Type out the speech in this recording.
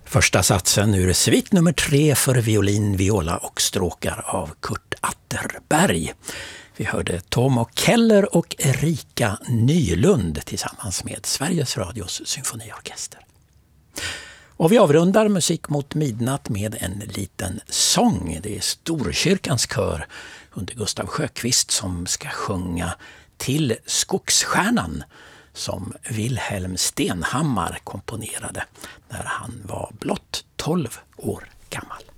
Första satsen ur svit nummer 3 för violin, viola och stråkar av Kurt Atterberg. Vi hörde Tom och Keller och Erika Nylund tillsammans med Sveriges Radios symfoniorkester. Och vi avrundar Musik mot midnatt med en liten sång. Det är Storkyrkans kör under Gustav Sjöqvist som ska sjunga Till Skogsstjärnan, som Wilhelm Stenhammar komponerade när han var blott 12 år gammal.